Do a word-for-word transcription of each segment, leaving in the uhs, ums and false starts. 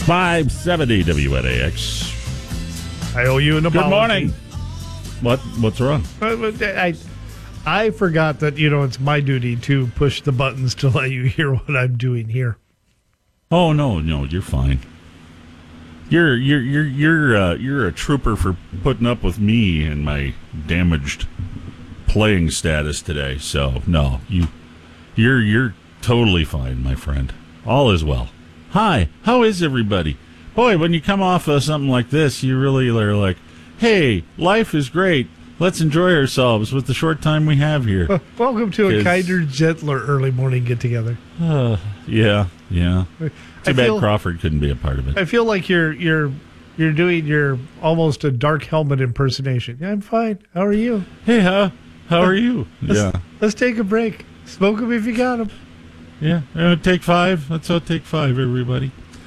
five seventy W N A X. I owe you an apology. Good morning. What? What's wrong? I, I forgot that, you know, it's my duty to push the buttons to let you hear what I'm doing here. Oh no, no, you're fine. You're you're you're you're uh, you're a trooper for putting up with me and my damaged playing status today. So no, you you're you're totally fine, my friend. All is well. Hi, how is everybody? Boy, when you come off of something like this, you really are like, hey, life is great. Let's enjoy ourselves with the short time we have here. Well, welcome to a kinder, gentler early morning get-together. Uh, yeah, yeah. Too I bad feel, Crawford couldn't be a part of it. I feel like you're you're you're doing your almost a Dark Helmet impersonation. Yeah, I'm fine. How are you? Hey, how how are you? Let's, yeah. Let's take a break. Smoke them if you got them. Yeah. Uh, take five. Let's all take five, everybody.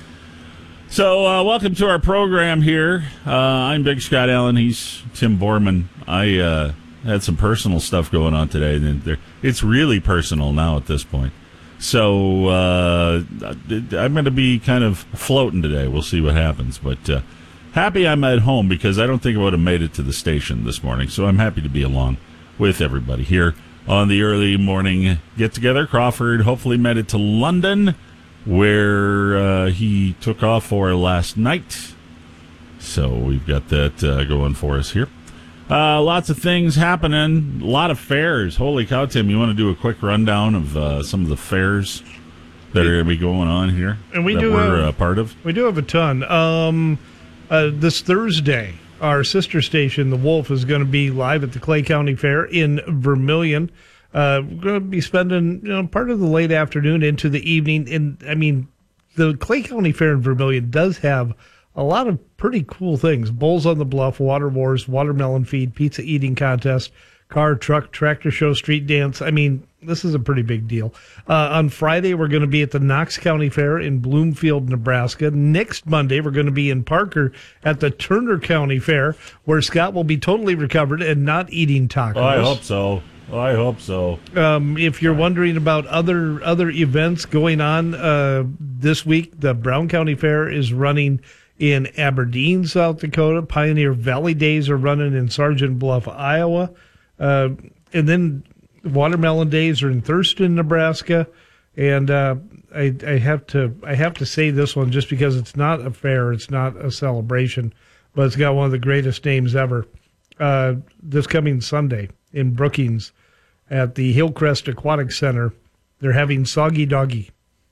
So, uh, welcome to our program here. Uh, I'm Big Scott Allen. He's Tim Borman. I uh, had some personal stuff going on today, and there, it's really personal now at this point. So, uh, I'm going to be kind of floating today. We'll see what happens. But uh, happy I'm at home because I don't think I would have made it to the station this morning. So, I'm happy to be along with everybody here on the early morning get-together. Crawford hopefully made it to London, where uh, he took off for last night. So we've got that uh, going for us here. Uh, lots of things happening. A lot of fairs. Holy cow, Tim, you want to do a quick rundown of uh, some of the fairs that are going to be going on here and we that do we're have, uh, part of? We do have a ton. Um, uh, this Thursday, our sister station, The Wolf, is going to be live at the Clay County Fair in Vermilion. Uh, we're going to be spending, you know, part of the late afternoon into the evening. And I mean, the Clay County Fair in Vermilion does have a lot of pretty cool things. Bulls on the Bluff, water wars, watermelon feed, pizza eating contest, car, truck, tractor show, street dance. I mean, this is a pretty big deal. Uh, on Friday, we're going to be at the Knox County Fair in Bloomfield, Nebraska. Next Monday, we're going to be in Parker at the Turner County Fair, where Scott will be totally recovered and not eating tacos. Oh, I hope so. I hope so. Um, if you're wondering about other other events going on uh, this week, the Brown County Fair is running in Aberdeen, South Dakota. Pioneer Valley Days are running in Sergeant Bluff, Iowa. Uh, and then Watermelon Days are in Thurston, Nebraska. And uh, I, I have to I have to say this one just because it's not a fair, it's not a celebration, but it's got one of the greatest names ever. Uh, this coming Sunday in Brookings at the Hillcrest Aquatic Center, they're having Soggy Doggy.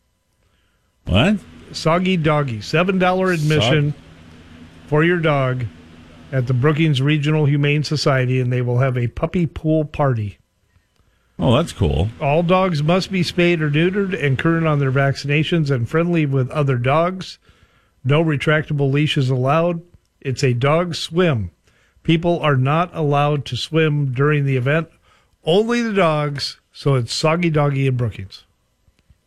What? Soggy Doggy. seven dollars admission Sog- for your dog at the Brookings Regional Humane Society, and they will have a puppy pool party. Oh, that's cool. All dogs must be spayed or neutered and current on their vaccinations and friendly with other dogs. No retractable leashes allowed. It's a dog swim. People are not allowed to swim during the event. Only the dogs. So it's Soggy Doggy in Brookings.